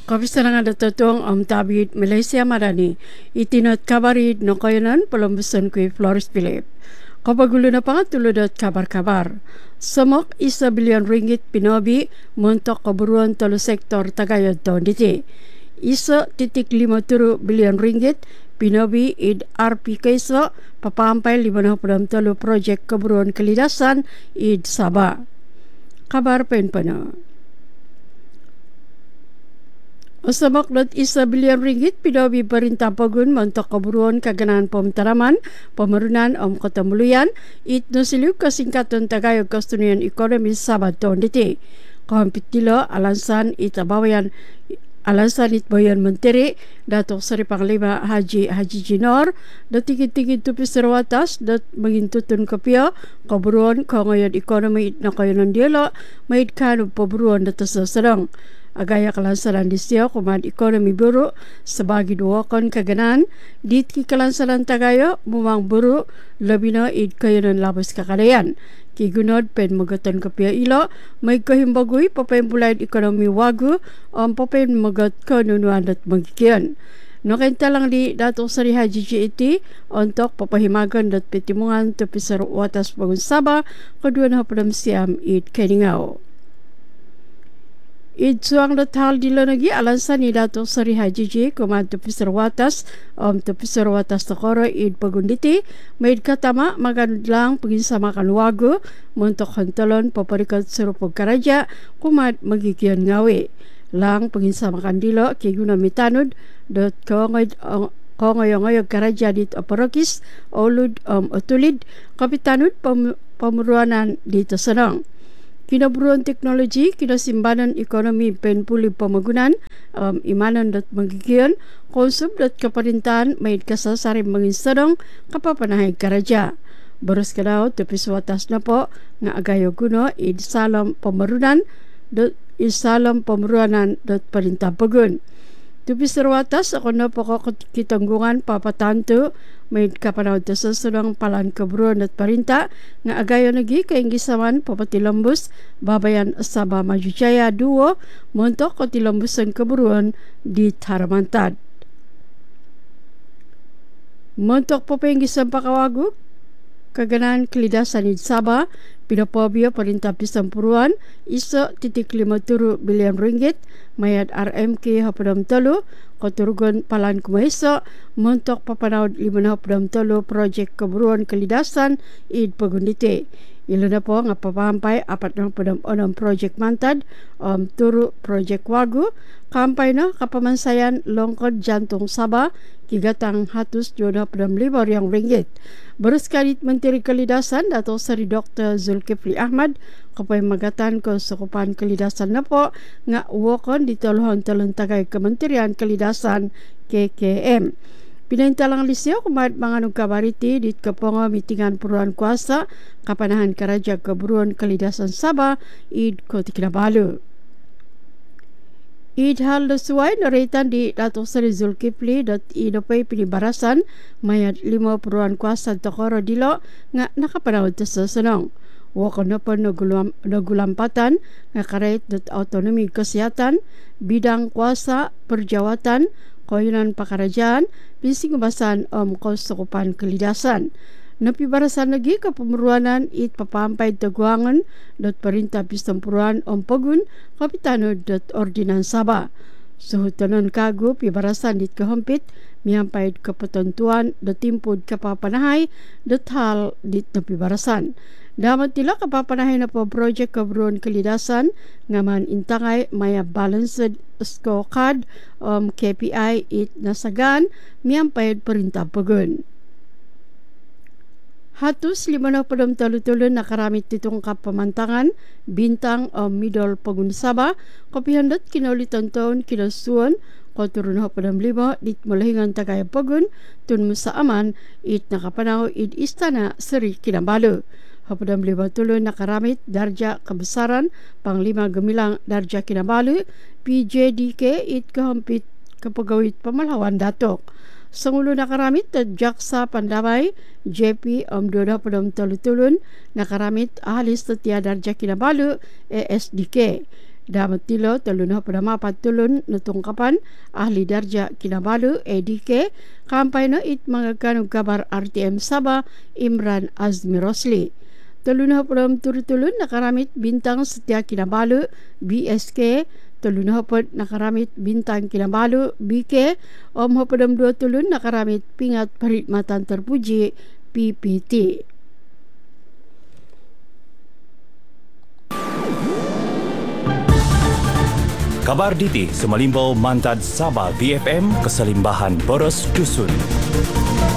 Kapisarangan datatong tabid Malaysia Madani itinat kabarid no kayanan pelembusan kui Floris Philip. Kapagulo na pangatulod at kabar-kabar. Samok isa bilyon ringgit pinobi montok kaburuan talo sektor tagayod taon diti. Isa titik 53 bilyon ringgit pinobi id RP kaysa papampay 53 projek kaburuan kalidasan id Sabah. Kabar penpana. Usamak lot isa bilyon ringgit pinobi perintah pagun montok kaburuan kaganan pemtaraman pemerunan kota muluyan it nusilu kasingkatan tagayog kastunian ekonomi Sabah tahun diti. Kahampit tilo alasan itabawayan alasan itbayan menteri Datuk Seri Panglima Haji Jinor da tigit-tigit tu pisarwatas dat mengintutun kapia kaburuan kangayan ekonomi na kayanan diala maid kanu paburuan da tasasadang. Agaya kalansaran di siya kumad ekonomi buru sebagai duwakan kaganan dit ki kalansaran tagayo mumang buru labina id kayanan labas kakalayan ki gunod pen magatan kapia ilo may kahimbagoy papayambulayan ekonomi wagu papayan magat kanunuan at magikian. Nakenta lang di Datuk Seri Haji GET untuk papahimagan dat petimungan tepisar watas bangun Sabah kedua na padam siam id keningao. Idsuang dathal dilo nagi alasan ni Datuk Seri Haji J kumad tepisar watas takoro id pagunditi maid katama magandlang paginsamakan wago montok hantalon paparikat serupog karaja kumad magikian ngawe lang paginsamakan dilo kiguna mitanud dot kongayong karaja dit aparokis olud otulid kapitanud pamuruanan dito sanang. Kinaburuan teknologi, kinasimbanan ekonomi penpuli pamagunan, imanan dat magigian, konsum dat kaparintahan, may kasasari manginsadong kapapanahay karaja. Baros ka daw, tapis watas na po, nga agayo kuno, isalam pamarunan, dat parintapagun. Tupis watas, ako na po kitanggungan papatanto, may kapanawad sa sunang palan kabruan at parinta, nga agayo nagi kaingisaman papatilambus, babayan Sabah Majujaya duo, montok o tilambusan kabruan di Taramantad. Montok papaingisan pakawagu, kaganan kalidasan di Sabah, pinapobyo parinta pisampuruan, isa titik 53 bilyon ringgit, mayad RMK hapadam talo, koturugan palan kumahisa, montok papanawad 53 projek keburuan kalidasan id pagunditi. Ilo na po nga papampay 46 projek mantad, turu projek wagu, kampay na kapamansayan longkod jantong Sabah, kigatang hatus 25,000 ringgit. Berskalit Menteri Kalidasan Datuk Seri Dr. Zulkifli Ahmad kapay magatan ko sakupan kalidasan na po nga uwakon di tolhon tagay Kementerian Kalidasan KKM. Pinaintalang lisyo kumad mga nagkabariti dit kaponga mitingan puruan kuasa kapanahan karaja keburuan kalidasan Sabah id Kota Kinabalu. Idhal dasuay naritan di Datuk Seri Zulkifli dat inopay pinibarasan mayat 5 puruan kuasa takoro dilo nga nakapanawad sa sanong. Wako na po nagulampatan nga karait dat autonomi kesehatan, bidang kuasa, perjawatan, koyunan pakarajaan, bising ubasan kausakupan kalidasan. Napibarasan lagi ka pemeruanan it papampay taguangan dot perintah pistampuruan pagun kapitano dot ordinan Sabah. Suhutanon kago pibarasan dit kahampit miyampay kapatentuan dot timpud kapapanahay dot hal dit napibarasan. Damat tila kapapanahay na po project kabruan kalidasan ngaman intangay maya balanced scorecard KPI it nasagan miyampay perintah pagun. Hatus 50 talutulun na karamit titong kapamantangan, bintang middle pagun Sabah, kapihandot kinaulitan taon kinasuan, koturun ho padam 5, dit malahingan tagaya pagun, tun musa aman, it nakapanaw id istana Seri Kinabalu. Hapadam 5 tulun na karamit, darja kebesaran, panglima gemilang darja Kinabalu, PJDK it kahampit kapagawit pamalawan datok. Sangulo nakaramit at Jaksa Pandamay, JP Doda Padam Talutulun, nakaramit ahalis at Tiadar Kinabalu, ESDK. Damat tilo talun pada mapat tulun natungkapan ahli darja Kinabalu EDK kampai no it mangagkanu kabar RTM Sabah Imran Azmi Rosli. Talun pada turutulun nakaramit bintang Setia Kinabalu BSK. Tulun hapod nakaramit bintang Kinabalu BK. Hapadam 2 tulun nakaramit pingat perkhidmatan terpuji PPT. Kabar Diti Semalimbau Mantad Sabah VFM Keselimbahan Boros Dusun.